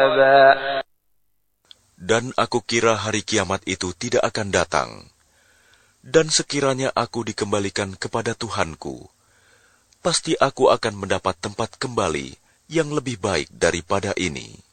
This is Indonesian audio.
Dan aku kira hari kiamat itu tidak akan datang. Dan sekiranya aku dikembalikan kepada Tuhanku, pasti aku akan mendapat tempat kembali yang lebih baik daripada ini.